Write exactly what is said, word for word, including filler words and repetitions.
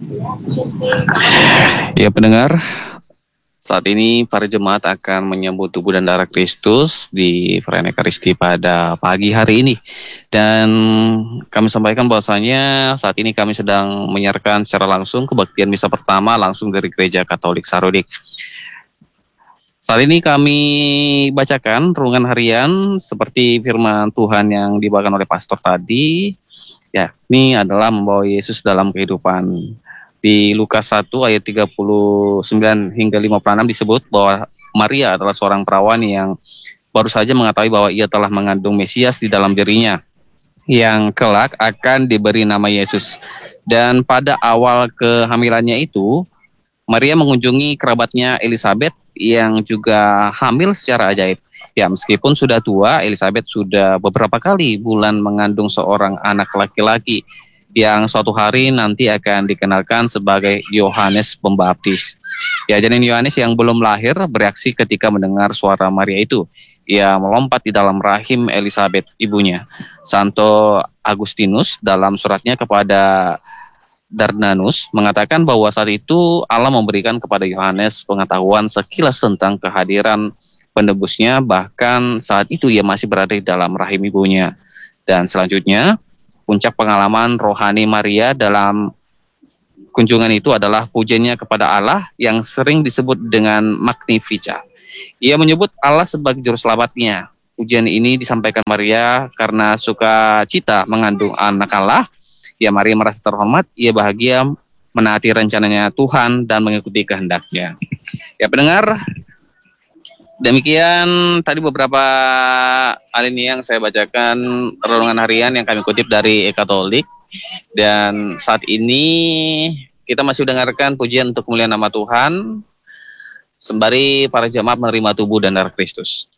Ya pendengar, saat ini para jemaat akan menyambut tubuh dan darah Kristus di perayaan Ekaristi pada pagi hari ini. Dan kami sampaikan bahwasanya saat ini kami sedang menyiarkan secara langsung kebaktian misa pertama langsung dari Gereja Katolik Sarodik. Saat ini kami bacakan renungan harian seperti firman Tuhan yang dibawakan oleh pastor tadi. Ya, ini adalah membawa Yesus dalam kehidupan. Di Lukas satu ayat tiga puluh sembilan hingga lima puluh enam disebut bahwa Maria adalah seorang perawan yang baru saja mengetahui bahwa ia telah mengandung Mesias di dalam dirinya, yang kelak akan diberi nama Yesus. Dan pada awal kehamilannya itu, Maria mengunjungi kerabatnya Elizabeth yang juga hamil secara ajaib. Ya, meskipun sudah tua, Elizabeth sudah beberapa kali bulan mengandung seorang anak laki-laki yang suatu hari nanti akan dikenalkan sebagai Yohanes Pembaptis. Ya, janin Yohanes yang belum lahir bereaksi ketika mendengar suara Maria itu. Ia melompat di dalam rahim Elizabeth, ibunya. Santo Agustinus dalam suratnya kepada Dardanus mengatakan bahwa saat itu Allah memberikan kepada Yohanes pengetahuan sekilas tentang kehadiran penebusnya, bahkan saat itu ia masih berada di dalam rahim ibunya. Dan selanjutnya, puncak pengalaman rohani Maria dalam kunjungan itu adalah pujiannya kepada Allah yang sering disebut dengan Magnificat. Ia menyebut Allah sebagai juru selamatnya. Pujian ini disampaikan Maria karena sukacita mengandung anak Allah. Ya, Maria merasa terhormat, ia bahagia menaati rencananya Tuhan dan mengikuti kehendaknya. Ya pendengar, demikian tadi beberapa alinea yang saya bacakan renungan harian yang kami kutip dari E-Katolik. Dan saat ini kita masih dengarkan pujian untuk kemuliaan nama Tuhan sembari para jemaat menerima tubuh dan darah Kristus.